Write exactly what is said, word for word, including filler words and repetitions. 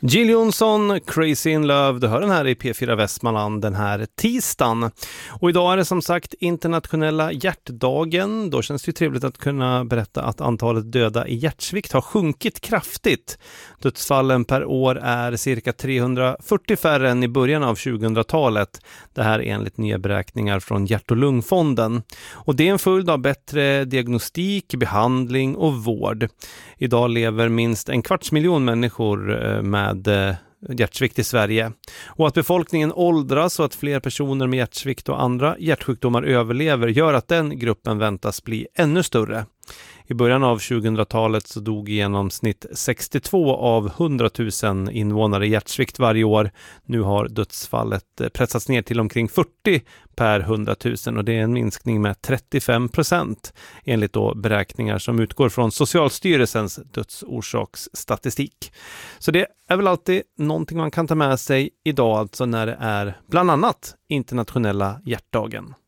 Jill Johnson, Crazy in Love, du hör den här i P fyra Västmanland den här tisdagen. Och idag är det som sagt internationella hjärtdagen. Då känns det ju trevligt att kunna berätta att antalet döda i hjärtsvikt har sjunkit kraftigt. Dödsfallen per år är cirka trehundrafyrtio färre än i början av tjugohundratalet. Det här är enligt nya beräkningar från Hjärt- och lungfonden. Och det är en följd av bättre diagnostik, behandling och vård. Idag lever minst en kvarts miljon människor med hjärtsvikt i Sverige. Och att befolkningen åldras och att fler personer med hjärtsvikt och andra hjärtsjukdomar överlever gör att den gruppen väntas bli ännu större. I början av tjugohundratalet så dog i genomsnitt sextiotvå av hundratusen invånare i hjärtsvikt varje år. Nu har dödsfallet pressats ner till omkring fyrtio per hundratusen och det är en minskning med trettiofem procent enligt då beräkningar som utgår från Socialstyrelsens dödsorsaksstatistik. Så det är väl alltid någonting man kan ta med sig idag, alltså när det är bland annat internationella hjärtdagen.